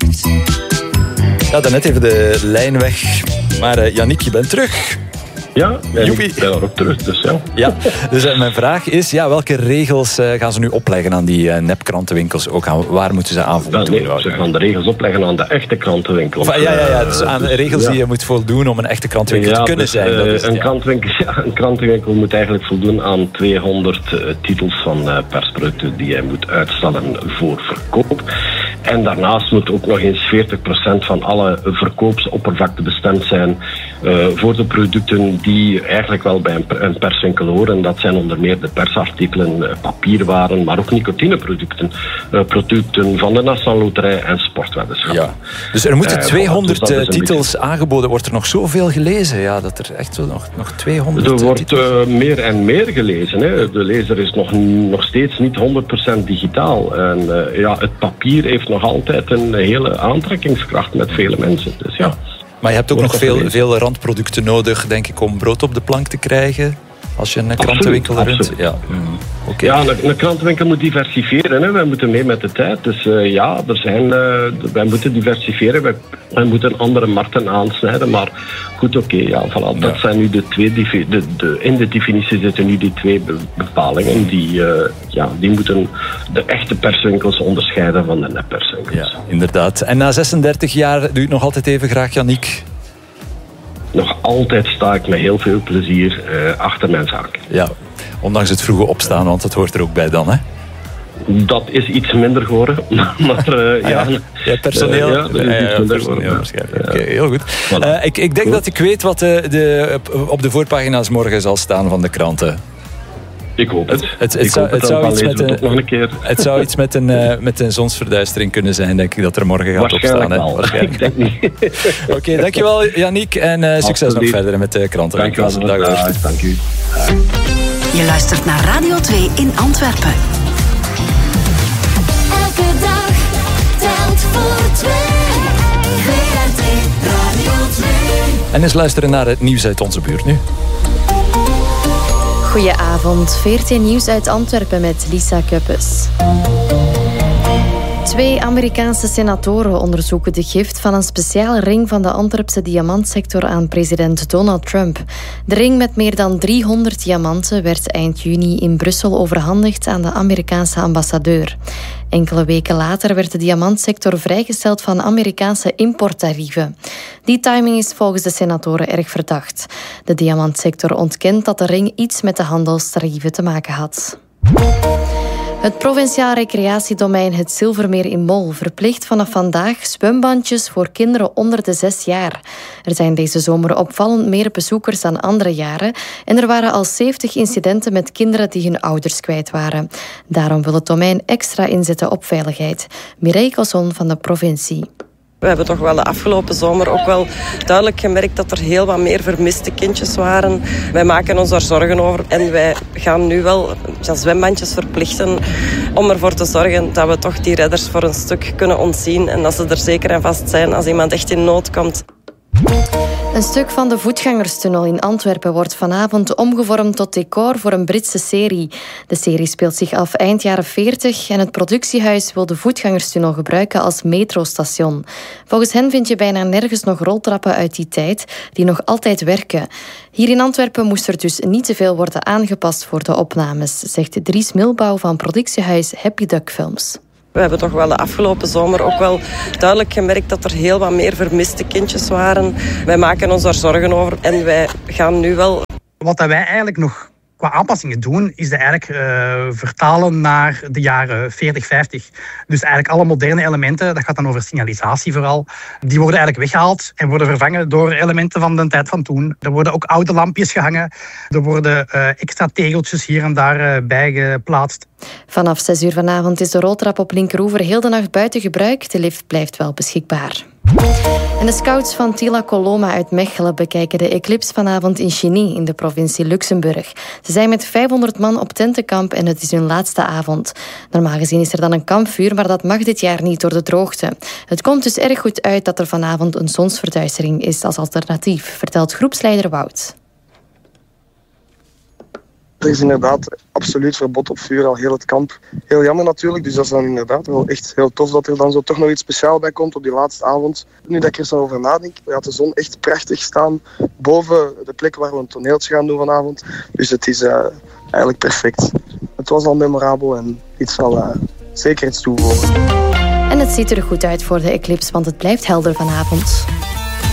Ja, daarnet even de lijn weg. Maar Yannick, je bent terug. Ja, ik ben er ook terug, dus ja. Ja, dus mijn vraag is, welke regels gaan ze nu opleggen aan die nepkrantenwinkels? Waar moeten ze aan voldoen? Ze gaan de regels opleggen aan de echte krantenwinkels. Dus aan de regels die je moet voldoen om een echte krantenwinkel te kunnen zijn. Dat is een krantenwinkel moet eigenlijk voldoen aan 200 titels van persproducten die hij moet uitstellen voor verkoop. En daarnaast moet ook nog eens 40% van alle verkoopsoppervlakte bestemd zijn voor de producten die eigenlijk wel bij een perswinkel horen. Dat zijn onder meer de persartikelen, papierwaren, maar ook nicotineproducten, producten van de Nationale Loterij en sportweddenschappen. Ja. Dus er moeten 200 titels aangeboden. Wordt er nog zoveel gelezen? Ja, dat er echt nog 200 Er wordt titels... meer en meer gelezen. Hè. De lezer is nog steeds niet 100% digitaal. En het papier heeft nog altijd een hele aantrekkingskracht met vele mensen. Dus ja. Maar je hebt ook nog veel randproducten nodig, denk ik, om brood op de plank te krijgen. Als je een krantenwinkel runt. Ja. Okay. Ja, een krantenwinkel moet diversifiëren. Hè. Wij moeten mee met de tijd. Dus wij moeten diversifiëren. Wij moeten andere markten aansnijden. Maar goed, voilà. Dat zijn nu de twee. In de definitie zitten nu die twee bepalingen. Die moeten de echte perswinkels onderscheiden van de nepperswinkels. Ja, inderdaad. En na 36 jaar doe je het nog altijd even graag, Yannick? Nog altijd sta ik met heel veel plezier achter mijn zaak. Ja, ondanks het vroege opstaan, want dat hoort er ook bij dan, hè? Dat is iets minder geworden. Personeel? Personeel waarschijnlijk. Oké, heel goed. Voilà. Ik denk dat ik weet wat op de voorpagina's morgen zal staan van de kranten. Ik hoop het. Het zou iets met een zonsverduistering kunnen zijn, denk ik, dat er morgen gaat opstaan. Waarschijnlijk. Ik denk niet. Oké, dankjewel Yannick en succes nog verder met de kranten. Dank u. Je luistert naar Radio 2 in Antwerpen. Elke dag telt voor 2. VRT Radio 2. En eens luisteren naar het nieuws uit onze buurt nu. Goedenavond, VRT Nieuws uit Antwerpen met Lisa Kuppes. 2 Amerikaanse senatoren onderzoeken de gift van een speciale ring van de Antwerpse diamantsector aan president Donald Trump. De ring met meer dan 300 diamanten werd eind juni in Brussel overhandigd aan de Amerikaanse ambassadeur. Enkele weken later werd de diamantsector vrijgesteld van Amerikaanse importtarieven. Die timing is volgens de senatoren erg verdacht. De diamantsector ontkent dat de ring iets met de handelstarieven te maken had. Het provinciaal recreatiedomein Het Zilvermeer in Mol verplicht vanaf vandaag zwembandjes voor kinderen onder de 6 jaar. Er zijn deze zomer opvallend meer bezoekers dan andere jaren en er waren al 70 incidenten met kinderen die hun ouders kwijt waren. Daarom wil het domein extra inzetten op veiligheid. Mireille Cosson van de provincie. We hebben toch wel de afgelopen zomer ook wel duidelijk gemerkt dat er heel wat meer vermiste kindjes waren. Wij maken ons daar zorgen over en wij gaan nu wel zwembandjes verplichten om ervoor te zorgen dat we toch die redders voor een stuk kunnen ontzien en dat ze er zeker en vast zijn als iemand echt in nood komt. Een stuk van de voetgangerstunnel in Antwerpen wordt vanavond omgevormd tot decor voor een Britse serie. De serie speelt zich af eind jaren 40 en het productiehuis wil de voetgangerstunnel gebruiken als metrostation. Volgens hen vind je bijna nergens nog roltrappen uit die tijd die nog altijd werken. Hier in Antwerpen moest er dus niet te veel worden aangepast voor de opnames, zegt Dries Milbouw van productiehuis Happy Duck Films. We hebben toch wel de afgelopen zomer ook wel duidelijk gemerkt dat er heel wat meer vermiste kindjes waren. Wij maken ons daar zorgen over en wij gaan nu wel... Wat wij eigenlijk nog qua aanpassingen doen, is dat eigenlijk vertalen naar de jaren 40, 50. Dus eigenlijk alle moderne elementen, dat gaat dan over signalisatie vooral, die worden eigenlijk weggehaald en worden vervangen door elementen van de tijd van toen. Er worden ook oude lampjes gehangen. Er worden extra tegeltjes hier en daar bij geplaatst. Vanaf 6 uur vanavond is de roltrap op Linkeroever heel de nacht buiten gebruik. De lift blijft wel beschikbaar. En de scouts van Tila Coloma uit Mechelen bekijken de eclipse vanavond in Chiny in de provincie Luxemburg. Ze zijn met 500 man op tentenkamp en het is hun laatste avond. Normaal gezien is er dan een kampvuur, maar dat mag dit jaar niet door de droogte. Het komt dus erg goed uit dat er vanavond een zonsverduistering is als alternatief, vertelt groepsleider Wout. Er is inderdaad absoluut verbod op vuur al heel het kamp. Heel jammer natuurlijk, dus dat is dan inderdaad wel echt heel tof dat er dan zo toch nog iets speciaals bij komt op die laatste avond. Nu dat ik er zo over nadenk, gaat de zon echt prachtig staan boven de plek waar we een toneeltje gaan doen vanavond. Dus het is eigenlijk perfect. Het was al memorabel en dit zal zeker iets toevoegen. En het ziet er goed uit voor de eclipse, want het blijft helder vanavond.